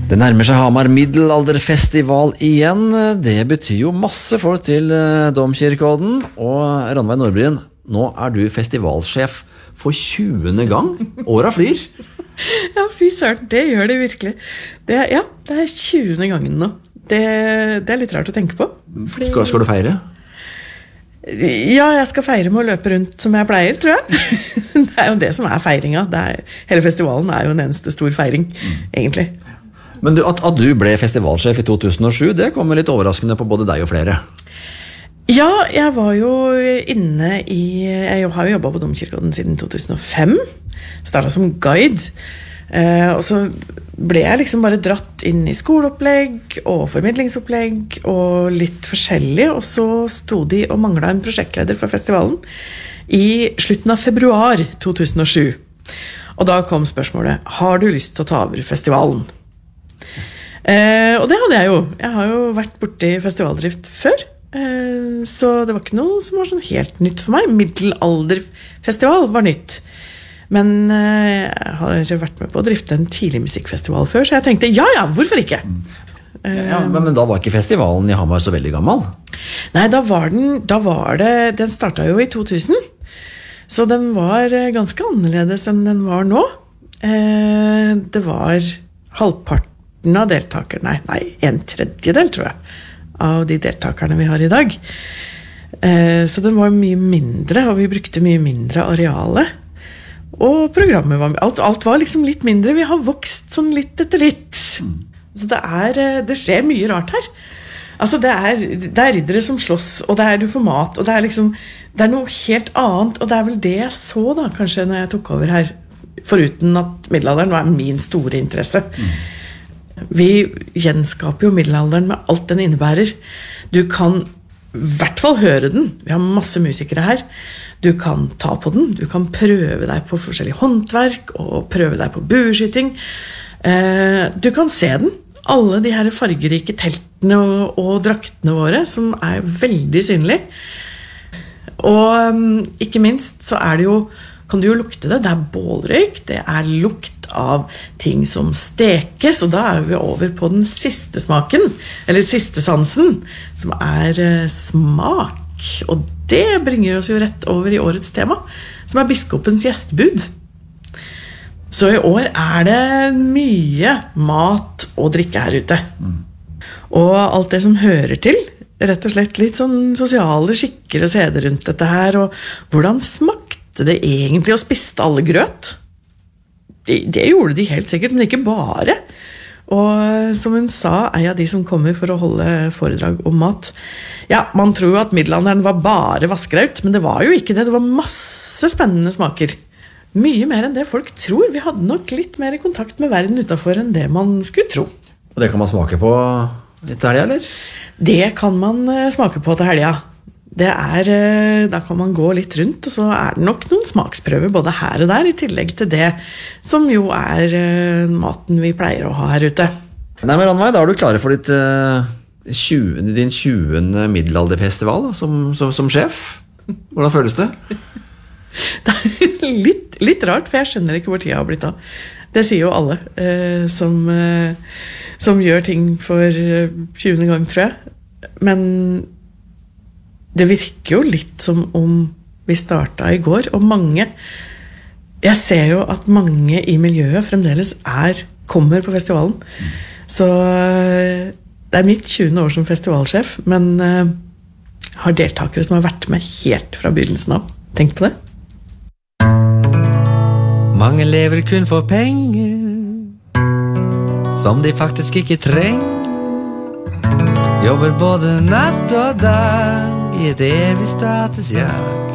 Det nærmer seg Hamar middelalderfestival igjen. Det betyr jo masse folk til Domkirkeodden. Og Ranveig Nordbrien, nå du festivalsjef for 20. gang. Åra flyr. Ja, fy søren, det gjør det virkelig. Det er 20. gangen nå. Det er litt rart å tenke på. Fordi... Skal du feire? Ja, jeg skal feire med å løpe rundt som jeg pleier, tror jeg. Det er jo det som feiringa. Hele festivalen jo en eneste stor feiring, egentlig. Men at du ble festivalsjef i 2007, det kom litt overraskende på både deg og flere. Ja, jeg var jo inne jeg har jo jobbet på Domkirkeodden siden 2005. Startet som guide. Og så ble jeg liksom bare dratt inn i skoleopplegg og formidlingsopplegg og litt forskjellig, og så stod de og manglet en prosjektleder for festivalen i slutten av februar 2007. Og da kom spørsmålet, har du lyst til å ta over festivalen? Og det hadde jeg jo. Jeg har jo vært borte i festivaldrift før, så det var ikke noe som var sånn helt nytt for meg. Middelalderfestival var nytt. Men jeg har vært med på å drifte en tidlig musikkfestival før, så jeg tenkte, ja, hvorfor ikke? Men da var ikke festivalen i Hamar så veldig gammel? Nei, den startet jo i 2000, så den var ganske annerledes enn den var nå. Det var halvparten av deltakerne, nei, en tredjedel, tror jeg, av de deltakerne vi har i dag. Så den var mye mindre, og vi brukte mye mindre areale. Og programmet var alt var liksom litt mindre. Vi har vokst sånn litt etter litt. Så det skjer mye rart her. Altså det er riddere som slåss, og du får mat, og det er noe helt annet, og det er vel det jeg så da, kanskje når jeg tok over her, foruten at middelalderen var min store interesse. Vi gjenskaper jo middelalderen med alt den innebærer. Du kan i hvert fall høre den. Vi har masse musikere her. Du kan ta på den, du kan prøve deg på forskjellige håndverk og prøve deg på bueskyting. Du kan se den. Alle de her fargerike teltene og draktene våre som veldig synlige. Og ikke minst så kan du jo lukte det. Det er bålrøyk, det er lukt av ting som stekes, og da vi over på den siste smaken, eller siste sansen, som smak. Og det bringer oss jo rett over i årets tema, som biskopens gjestebud. Så i år det mye mat og drikke her ute. Og alt det som hører til, rett og slett litt sånn sosiale skikker og seder rundt dette her, og hvordan smakte det egentlig å spiste alle grøt? Det gjorde de helt sikkert, men ikke bare. Og som hun sa, av de som kommer for å holde foredrag om mat, ja, man tror jo at middelalderen var bare vaskeраut, men det var jo ikke det. Det var masse spennende smaker. Mye mer enn det folk tror. Vi hadde nok litt mer kontakt med verden utenfor enn det man skulle tro. Og det kan man smake på til helga, eller? Det kan man smake på til helga. Da kan man gå litt rundt, og så det nok noen smaksprøver både her og der, i tillegg til det som jo maten vi pleier å ha her ute. Nei, men Ranveig, da du klare for din 20. middelalderfestival da, som sjef. Hvordan føles det? Det litt rart, for jeg skjønner ikke hvor tida har blitt av. Det sier jo alle som gjør ting for 20. gang, tror jeg. Men det virker jo litt som om vi startet i går, og jeg ser jo at mange i miljøet fremdeles kommer på festivalen. Så det mitt 20. år som festivalsjef, men har deltakere som har vært med helt fra begynnelsen av. Tenk på det. Mange lever kun for penger som de faktisk ikke trenger. Jobber både natt og dag i et evig statusjag.